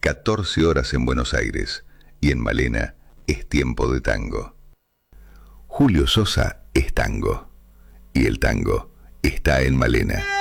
14 horas en Buenos Aires, y en Malena es tiempo de tango. Julio Sosa es tango, y el tango está en Malena.